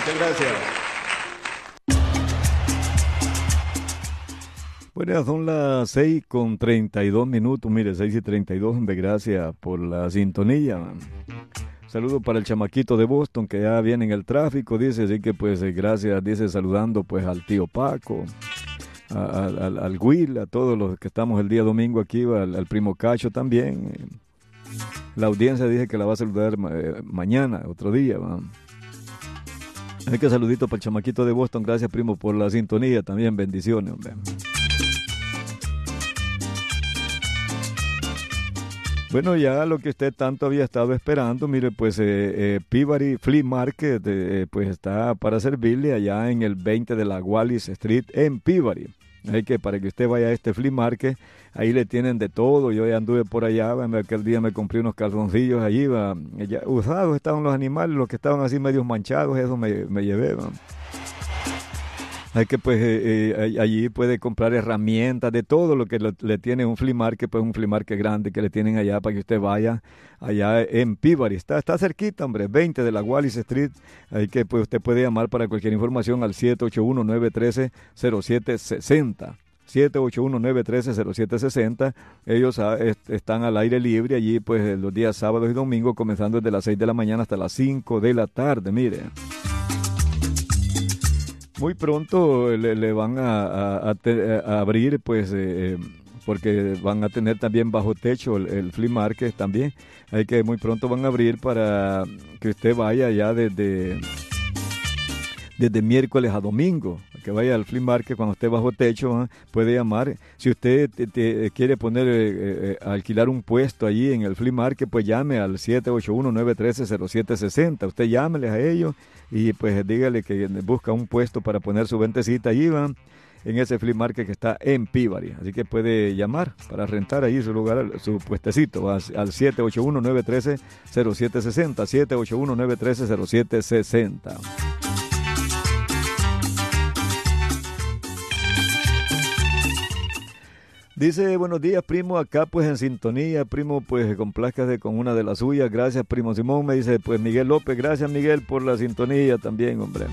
Muchas gracias. Bueno, son las 6:32. Mire, 6:32, hombre, gracias por la sintonía. Saludo para el chamaquito de Boston que ya viene en el tráfico, dice, así que pues gracias, dice, saludando pues al tío Paco, al Will, a todos los que estamos el día domingo aquí, al primo Cacho también. La audiencia dice que la va a saludar mañana, otro día. Hay que saludito para el chamaquito de Boston, gracias primo por la sintonía, también bendiciones, hombre. Bueno, ya lo que usted tanto había estado esperando, mire, pues Peabody Flea Market pues está para servirle allá en el 20 de la Wallis Street en Peabody. Hay que para que usted vaya a este flea market, ahí le tienen de todo. Yo ya anduve por allá, aquel día me compré unos calzoncillos allí, ya, usados estaban los animales, los que estaban así medios manchados, eso me llevé. Hay que pues allí puede comprar herramientas de todo lo que le tiene un flea market, pues un flea market grande que le tienen allá para que usted vaya allá en Peabody. Está cerquita, hombre, 20 de la Wallis Street. Ahí que pues usted puede llamar para cualquier información al 781-913-0760. 781-913-0760. Ellos están al aire libre allí pues los días sábados y domingos, comenzando desde las 6 de la mañana hasta las 5 de la tarde, mire. Muy pronto le van a abrir, pues, porque van a tener también bajo techo el flea market también. Hay que muy pronto van a abrir para que usted vaya ya desde miércoles a domingo, que vaya al flea market cuando esté bajo techo, puede llamar. Si usted quiere poner, alquilar un puesto allí en el flea market, pues llame al 781-913-0760. Usted llámeles a ellos y pues dígale que busca un puesto para poner su ventecita allí, en ese flea market que está en Peabody. Así que puede llamar para rentar allí su lugar, su puestecito, al 781-913-0760, 781-913-0760. Dice, buenos días, primo, acá pues en sintonía, primo, pues complázcase con una de las suyas, gracias, primo Simón, me dice, pues Miguel López, gracias Miguel por la sintonía también, hombre.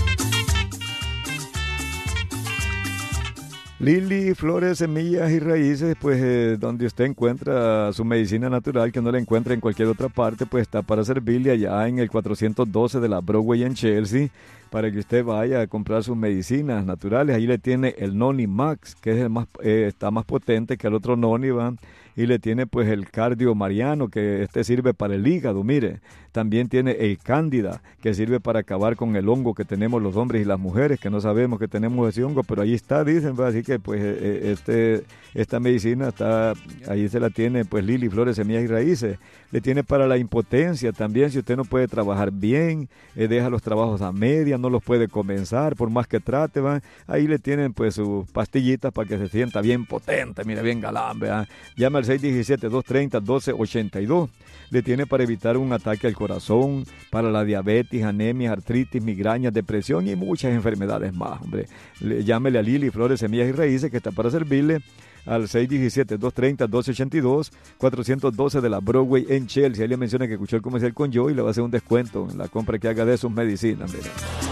Lili, flores, semillas y raíces, pues donde usted encuentra su medicina natural que no la encuentra en cualquier otra parte, pues está para servirle allá en el 412 de la Broadway en Chelsea, para que usted vaya a comprar sus medicinas naturales. Ahí le tiene el Noni Max, que es el más, está más potente que el otro Noni, y le tiene pues el Cardio Mariano, que sirve para el hígado, mire. También tiene el Cándida, que sirve para acabar con el hongo que tenemos los hombres y las mujeres, que no sabemos que tenemos ese hongo, pero ahí está, dicen, así que pues esta medicina está, ahí se la tiene pues Lili, flores, semillas y raíces. Le tiene para la impotencia también, si usted no puede trabajar bien, deja los trabajos a media, no los puede comenzar, por más que trate, ahí le tienen pues sus pastillitas para que se sienta bien potente, mire, bien galán, llama al 617-230-1282. Le tiene para evitar un ataque al corazón, para la diabetes, anemia, artritis, migrañas, depresión y muchas enfermedades más, hombre. Llámele a Lili, flores, semillas y raíces, que está para servirle al 617-230-1282, 412 de la Broadway en Chelsea. Ahí le menciona que escuchó el comercial con yo y le va a hacer un descuento en la compra que haga de sus medicinas, mire.